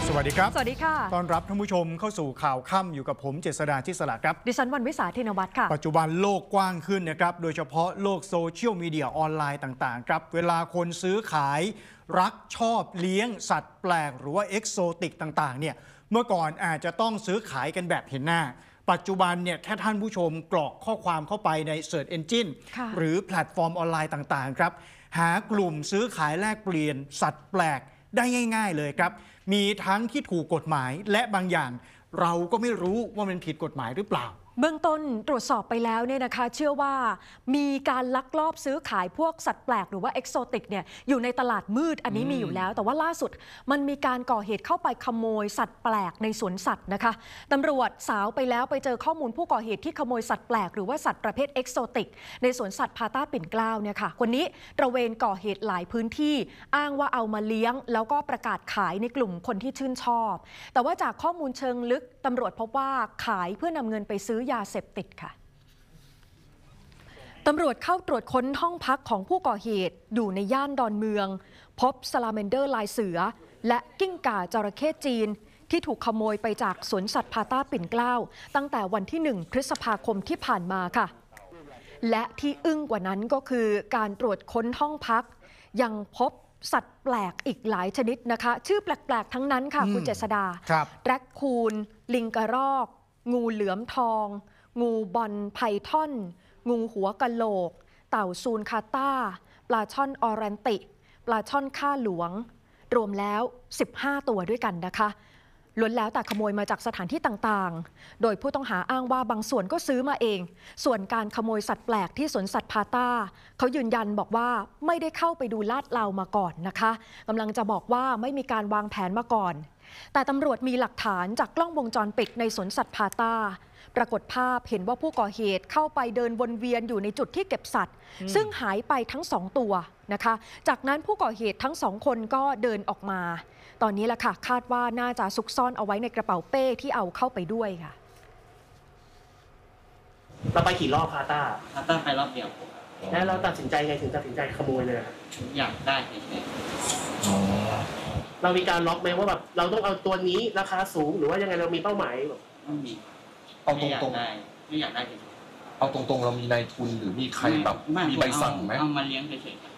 สวัสดีครับสวัสดีค่ะต้อนรับท่านผู้ชมเข้าสู่ข่าวค่ำอยู่กับผมเจษฎาธิสระครับดิฉันวรรณวิสาธินวัฒน์ค่ะปัจจุบันโลกกว้างขึ้นนะครับโดยเฉพาะโลกโซเชียลมีเดียออนไลน์ต่างๆครับเวลาคนซื้อขายรักชอบเลี้ยงสัตว์แปลกหรือว่าเอกโซติกต่างๆเนี่ยเมื่อก่อนอาจจะต้องซื้อขายกันแบบเห็นหน้าปัจจุบันเนี่ยแค่ท่านผู้ชมกรอกข้อความเข้าไปใน Search Engine หรือแพลตฟอร์มออนไลน์ต่างๆครับหากลุ่มซื้อขายแลกเปลี่ยนสัตว์แปลกได้ง่ายๆเลยครับมีทั้งที่ถูกกฎหมายและบางอย่างเราก็ไม่รู้ว่ามันผิดกฎหมายหรือเปล่าเบื้องต้นตรวจสอบไปแล้วเนี่ยนะคะเชื่อว่ามีการลักลอบซื้อขายพวกสัตว์แปลกหรือว่าเอกโซติกเนี่ยอยู่ในตลาดมืดอันนี้มีอยู่แล้วแต่ว่าล่าสุดมันมีการก่อเหตุเข้าไปขโมยสัตว์แปลกในสวนสัตว์นะคะตำรวจสาวไปแล้วไปเจอข้อมูลผู้ก่อเหตุที่ขโมยสัตว์แปลกหรือว่าสัตว์ประเภทเอกโซติกในสวนสัตว์พาต้าปิ่นเกล้าเนี่ยค่ะคนนี้ตระเวนก่อเหตุหลายพื้นที่อ้างว่าเอามาเลี้ยงแล้วก็ประกาศขายในกลุ่มคนที่ชื่นชอบแต่ว่าจากข้อมูลเชิงลึกตำรวจพบว่าขายเพื่อนำเงินไปซื้อยาเสพติดค่ะตำรวจเข้าตรวจค้นห้องพักของผู้ก่อเหตุอยู่ในย่านดอนเมืองพบซาลาแมนเดอร์ลายเสือและกิ้งก่าจระเข้จีนที่ถูกขโมยไปจากสวนสัตว์พาต้าปิ่นเกล้าตั้งแต่วันที่1 พฤษภาคมที่ผ่านมาค่ะและที่อึ้งกว่านั้นก็คือการตรวจค้นห้องพักยังพบสัตว์แปลกอีกหลายชนิดนะคะชื่อแปลกๆทั้งนั้นค่ะคุณเจษฎาแร็คคูนลิงกระรอกงูเหลือมทองงูบอลไพทอนงูหัวกะโหลกเต่าซูนคาต้าปลาช่อนออรันติปลาช่อนข้าหลวงรวมแล้ว15ตัวด้วยกันนะคะล้วนแล้วแต่ขโมยมาจากสถานที่ต่างๆโดยผู้ต้องหาอ้างว่าบางส่วนก็ซื้อมาเองส่วนการขโมยสัตว์แปลกที่สวนสัตว์พาต้าเขายืนยันบอกว่าไม่ได้เข้าไปดูลาดเลามาก่อนนะคะกำลังจะบอกว่าไม่มีการวางแผนมาก่อนแต่ตำรวจมีหลักฐานจากกล้องวงจรปิดในสวนสัตว์พาต้าปรากฏภาพเห็นว่าผู้ก่อเหตุเข้าไปเดินวนเวียนอยู่ในจุดที่เก็บสัตว์ซึ่งหายไปทั้ง2ตัวนะคะจากนั้นผู้ก่อเหตุทั้ง2คนก็เดินออกมาตอนนี้แหละค่ะคาดว่าน่าจะซุกซ่อนเอาไว้ในกระเป๋าเป้ที่เอาเข้าไปด้วยค่ะเราไปกี่รอบพาต้าไปรอบเดียวแล้วเราตัดสินใจไงถึงตัดสินใจขโมยเลยอยากได้เรามีการล็อกไหมว่าแบบเราต้องเอาตัวนี้ราคาสูงหรือว่ายังไงเรามีเป้าหมายแบบไม่มีเอาตรงๆไม่อยากได้เอาตรงๆเรามีนายทุนหรือมีใครแบบมีใบสั่งไหมเอามาเลี้ยงเฉย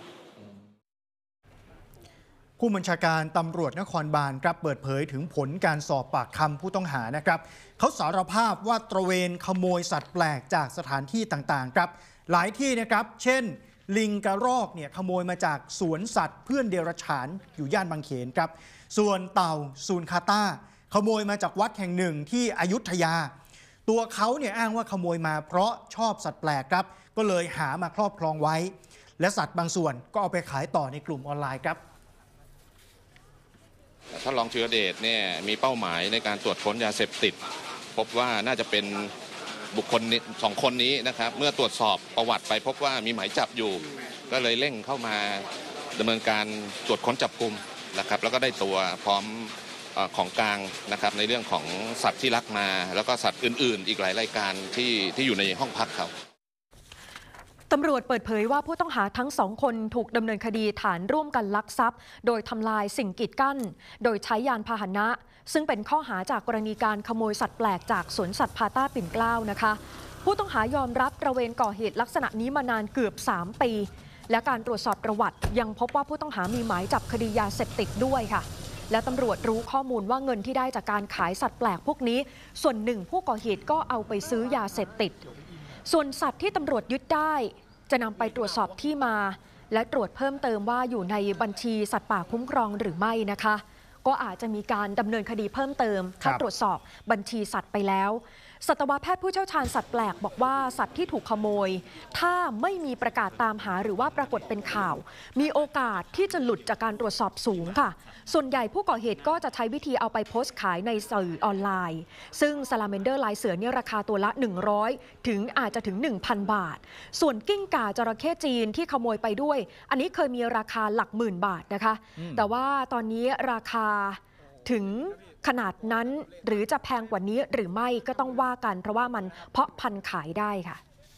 ผู้บัญชาการตำรวจนครบาลครับเปิดเผยถึงผลการสอบปากคำผู้ต้องหานะครับเขาสารภาพว่าตระเวนขโมยสัตว์แปลกจากสถานที่ต่างๆครับหลายที่นะครับเช่นลิงกระรอกเนี่ยขโมยมาจากสวนสัตว์เพื่อนเดรัจฉานอยู่ย่านบางเขนครับส่วนเต่าซูนคาต้าขโมยมาจากวัดแห่งหนึ่งที่อยุธยาตัวเขาเนี่ยอ้างว่าขโมยมาเพราะชอบสัตว์แปลกครับก็เลยหามาครอบครองไว้และสัตว์บางส่วนก็เอาไปขายต่อในกลุ่มออนไลน์ครับท่านรองธีรเดชเนี่ยมีเป้าหมายในการตรวจค้นยาเสพติดพบว่าน่าจะเป็นบุคคล2 คนนี้นะครับเมื่อตรวจสอบประวัติไปพบว่ามีหมายจับอยู่ก็เลยเร่งเข้ามาดำเนินการตรวจค้นจับกุมนะครับแล้วก็ได้ตัวพร้อมของกลางนะครับในเรื่องของสัตว์ที่ลักมาแล้วก็สัตว์อื่นๆอีกหลายรายการที่อยู่ในห้องพักเขาตำรวจเปิดเผยว่าผู้ต้องหาทั้ง2 คนถูกดำเนินคดีฐานร่วมกันลักทรัพย์โดยทำลายสิ่งกีดกั้นโดยใช้ยานพาหนะซึ่งเป็นข้อหาจากกรณีการขโมยสัตว์แปลกจากสวนสัตว์พาต้าปิ่นเกล้านะคะผู้ต้องหายอมรับตระเวนก่อเหตุลักษณะนี้มานานเกือบ3 ปีและการตรวจสอบประวัติยังพบว่าผู้ต้องหามีหมายจับคดียาเสพติดด้วยค่ะและตำรวจรู้ข้อมูลว่าเงินที่ได้จากการขายสัตว์แปลกพวกนี้ส่วนหนึ่งผู้ก่อเหตุก็เอาไปซื้อยาเสพติดส่วนสัตว์ที่ตำรวจยึดได้จะนำไปตรวจสอบที่มาและตรวจเพิ่มเติมว่าอยู่ในบัญชีสัตว์ป่าคุ้มครองหรือไม่นะคะก็อาจจะมีการดำเนินคดีเพิ่มเติมถ้าตรวจสอบบัญชีสัตว์ไปแล้วสัตวแพทย์ผู้เชี่ยวชาญสัตว์แปลกบอกว่าสัตว์ที่ถูกขโมยถ้าไม่มีประกาศตามหาหรือว่าปรากฏเป็นข่าวมีโอกาสที่จะหลุดจากการตรวจสอบสูงค่ะส่วนใหญ่ผู้ก่อเหตุก็จะใช้วิธีเอาไปโพสต์ขายในสื่อออนไลน์ซึ่งซาลาแมนเดอร์ลายเสือเนี่ยราคาตัวละ100ถึงอาจจะถึง 1,000 บาทส่วนกิ้งก่าจระเข้จีนที่ขโมยไปด้วยอันนี้เคยมีราคาหลักหมื่นบาทนะคะแต่ว่าตอนนี้ราคาถึงขนาดนั้นหรือจะแพงกว่านี้หรือไม่ก็ต้องว่ากันเพราะว่ามันเพาะพันธุ์ขายได้ค่ะ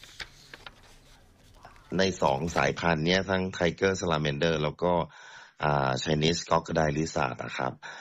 ใน2 สายพันธุ์นี้ทั้งไทเกอร์ซาลาแมนเดอร์แล้วก็Chinese Crocodile Lizard นะครับ